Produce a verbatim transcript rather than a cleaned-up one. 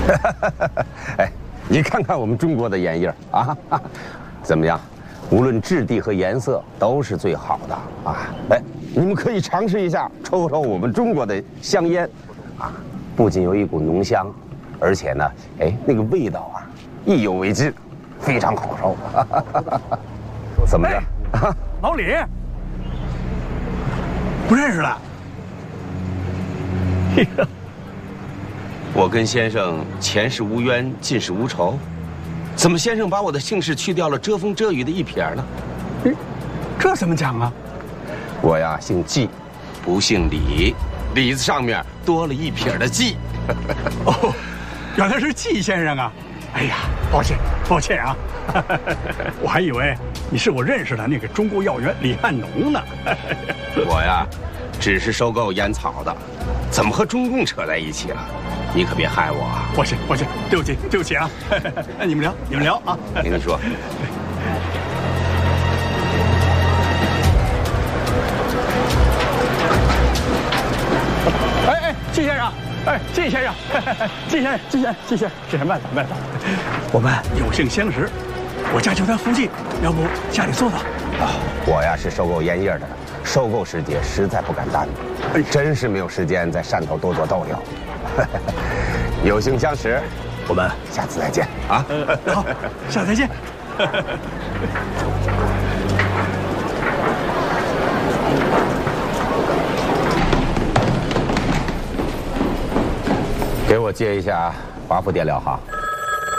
哎，你看看我们中国的烟叶啊，怎么样？无论质地和颜色都是最好的啊！哎，你们可以尝试一下，抽抽我们中国的香烟，啊，不仅有一股浓香，而且呢，哎，那个味道啊，意犹未尽，非常好受。怎么样？ 哎、老李，不认识了。 我跟先生前世无冤，近世无仇，怎么先生把我的姓氏去掉了，遮风遮雨的一撇呢？ 这怎么讲啊？ 我呀姓季，不姓李，李字上面多了一撇的季。 哦，原来是季先生啊！哎呀，抱歉，抱歉啊！我还以为你是我认识的那个中国药园李汉农呢。 我呀，只是收购烟草的，怎么和中共扯在一起了？你可别害我啊！ 抱歉，抱歉，对不起，对不起啊！那你们聊，你们聊啊！ 跟你说。 哎哎，季先生，哎，季先生，季先生，季先生，季先生，季先生，慢走慢走，我们有幸相识，我家就在附近，要不下里坐坐？ 啊，我呀是收购烟叶的，收购时节实在不敢耽误，真是没有时间在汕头多做逗留。有幸相识，我们下次再见啊！ 好，下次再见。 给我接一下华富电疗哈。